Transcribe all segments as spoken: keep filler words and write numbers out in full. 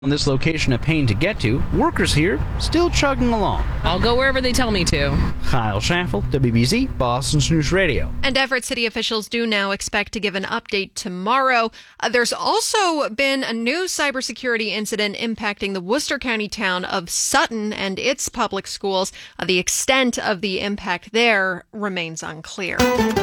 On this location a pain to get to, workers here still chugging along. I'll go wherever they tell me to. Kyle Schaffel, W B Z, Boston's News Radio. And Everett City officials do now expect to give an update tomorrow. Uh, there's also been a new cybersecurity incident impacting the Worcester County town of Sutton and its public schools. Uh, the extent of the impact there remains unclear.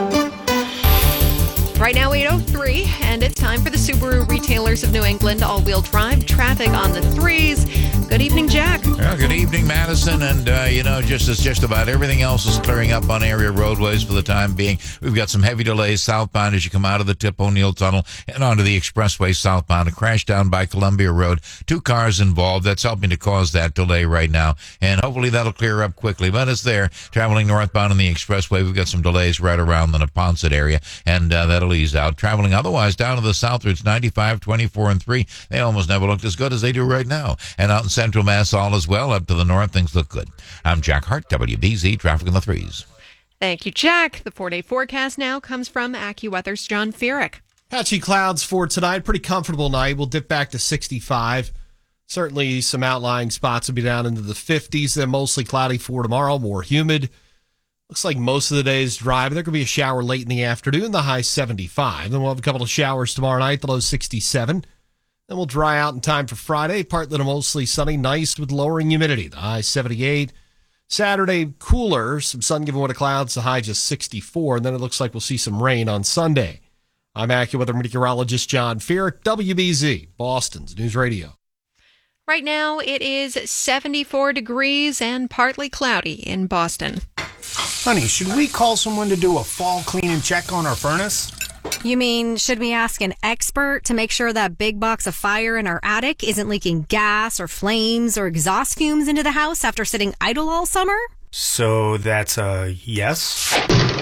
Right now, eight oh three, and it's time for the Subaru Retailers of New England all-wheel drive traffic on the threes. Good evening, Jack. Well, good evening, Madison. And, uh, you know, just as just about everything else is clearing up on area roadways for the time being, we've got some heavy delays southbound as you come out of the Tip O'Neill Tunnel and onto the expressway southbound. A crash down by Columbia Road. Two cars involved. That's helping to cause that delay right now. And hopefully that'll clear up quickly. But it's there. Traveling northbound on the expressway, we've got some delays right around the Neponset area. And uh, that'll ease out. Traveling otherwise down to the south, it's ninety-five, twenty-four, and three. They almost never looked as good as they do right now. And out in Central Mass, all as well. Up to the north, things look good. I'm Jack Hart, W B Z Traffic in the Threes. Thank you, Jack. The four-day forecast now comes from AccuWeather's John Feerick. Patchy clouds for tonight. Pretty comfortable night. We'll dip back to sixty-five. Certainly some outlying spots will be down into the fifties. Then mostly cloudy for tomorrow, more humid. Looks like most of the day is dry, but there could be a shower late in the afternoon, the high seventy-five. Then we'll have a couple of showers tomorrow night, the low sixty-seven. Then we'll dry out in time for Friday, partly to mostly sunny, nice with lowering humidity, the high seventy-eight. Saturday, cooler, some sun giving way to clouds, the high just sixty-four. And then it looks like we'll see some rain on Sunday. I'm AccuWeather meteorologist John Feerick, W B Z, Boston's News Radio. Right now, it is seventy-four degrees and partly cloudy in Boston. Honey, should we call someone to do a fall clean and check on our furnace? You mean, should we ask an expert to make sure that big box of fire in our attic isn't leaking gas or flames or exhaust fumes into the house after sitting idle all summer? So that's a yes?